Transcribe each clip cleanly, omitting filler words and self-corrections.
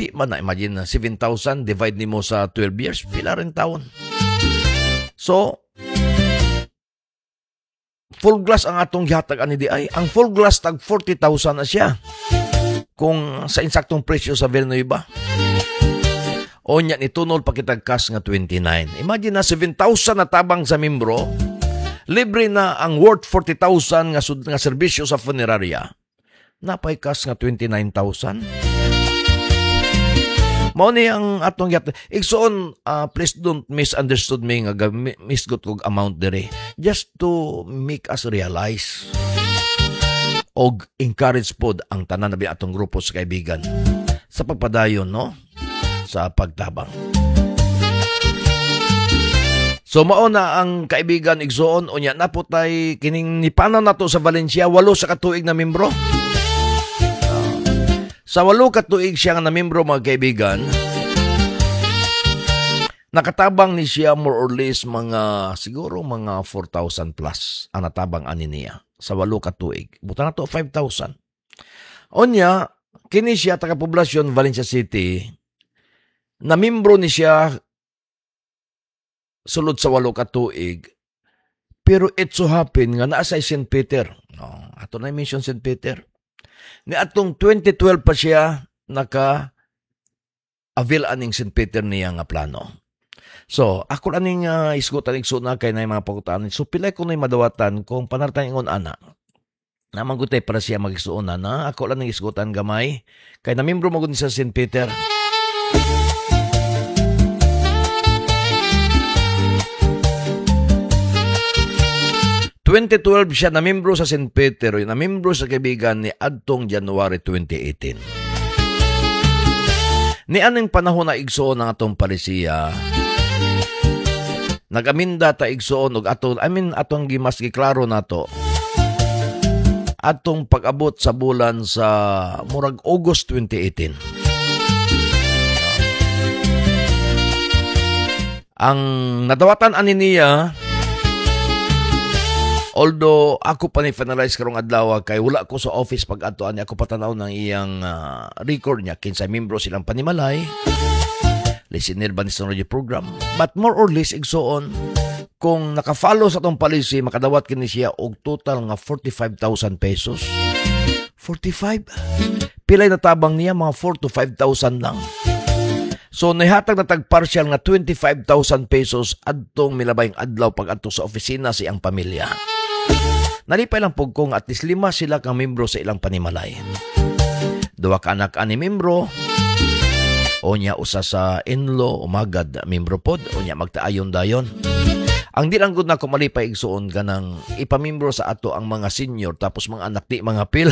Di man na, imagine na 7,000 divide nimo sa 12 years, pila rin taon. So, full glass ang atong gihatag ani di ay. Ang full glass tag 40,000 na siya. Kung sa insaktong presyo sa Villanueva. O niya, nitunol pa kitag cash nga 29. Imagine na 7,000 na tabang sa membro, libre na ang worth 40,000 nga serbisyo sa funeraria. Napay cash nga 29,000. Mao ni ang atong yat. Igsoon, please don't misunderstood me nga misgot kog amount dire. Just to make us realize og encourage pod ang tanan na atong grupo sa kaibigan sa pagpadayon, no? Sa pagtabang. So mao na ang kaibigan igsoon unya naputay kining nipanan nato sa Valencia 8 sa katuig na membro. Sa 8 katuig siya nga na membro mga kaibigan, nakatabang ni siya more or less siguro mga 4,000 plus ang natabang ani niya sa 8 katuig. Buta na to 5,000. Onya, kini siya taga-poblasyon Valencia City, na membro ni siya sulod sa 8 katuig, pero it so happen nga naa sa St. Peter. No, ato na mention St. Peter. Ni atong 2012 pa siya naka-avail aning St. Peter niya nga plano. So, ako aning isgutan igsuna kay na mga pagutaan. So, pilay ko na madawatan kung panartan ingon ana. Na magutay para siya magisuuna na. Ako lang isgutan gamay. Kay na membro magud sa St. Peter. ...2012 siya na membro sa St. Peter, na membro sa kaibigan ni adtong January 2018. Ni anong panahon na igsoon ng atong palisiya, nagaminda ta igsoon og atong gimas giklaro nato. Atong pag-abot sa bulan sa murag August 2018. Ang nadawatan ani niya, although ako pa ni finalize karong adlaw kay wala ko sa office pag adto ani ako patanaw ng iyang record niya kinsa membro silang panimalay listener ba ni sa radio program, but more or less igsoon kung naka-follow sa tong policy makadawat kini siya og total nga 45,000 pesos. 45 pilay na tabang niya mga 4 to 5,000 lang. So nihatag na tag partial nga 25,000 pesos adtong milabayng adlaw pag adto sa opisina sa iyang pamilya. Nalipay lang po kung at least 5 sila kang membro sa ilang panimalay. 2 ka anak ani membro, o niya usa sa in-law, umagad membro pod, o niya magtaayon dayon. Ang di lang gud na kumalipay igsuon ganang ipamimbro sa ato ang mga senior tapos mga anak di mga pil.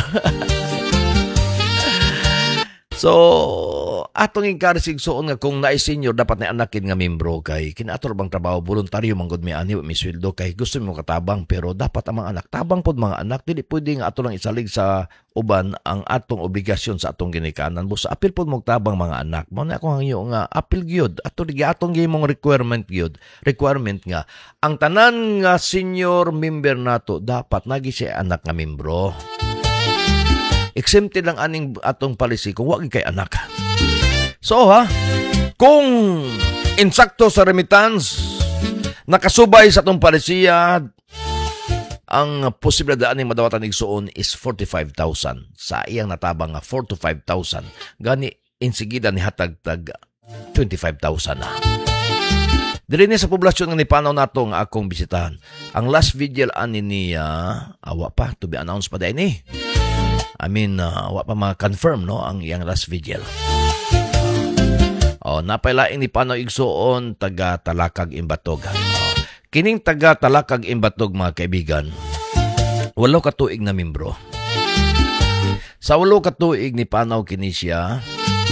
So, atong encourage igsuon nga kung naay senior dapat na anakin nga membro kay kinaator bang trabaho voluntaryo manggod mi ani mi sweldo kay gusto mo katabang pero dapat ang mga anak tabang pod mga anak dili pwede nga ato lang isalig sa uban ang atong obligasyon sa atong ginikanan busa apil pod mo tabang mga anak mo na ako hangyo nga apil gyud ato di atong gihimong requirement nga ang tanan nga senior member nato dapat nagi siya anak nga membro. Exempted lang aning atong policy kung wag kay anak. So kung insakto sa remittance nakasubay sa atong palisiya, ang posibilidad aning madawatan igsuon is 45,000 sa iyang natabang nga 4 to 5,000 gani insigida ni hatag-tag 25,000 na. Dili ni sa poblasyon nga nipanaw nato nga akong bisitahan. Ang last vigil ani niya awa pa to be announced pa din eh. Wa pa ma-confirm no ang iyang last vigil. Napailaing ni Pano Igsoon taga Talakag Imbatog. Kining taga Talakag Imbatog mga kaibigan, 8 katuig na membro. Sa 8 katuig ni Panaw kini siya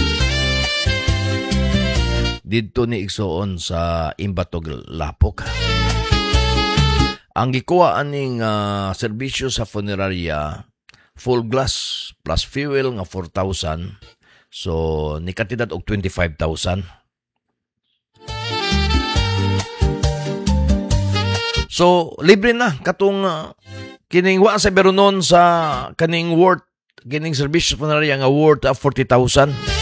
didto ni Igsoon sa Imbatog Lapok. Ang gikuha aning serbisyo sa funeraria full glass plus fuel nga 4,000. So, ni kandidat og 25,000. So, libre na katong kining sa beronon sa kaning worth kining service funeraria nga worth 40,000.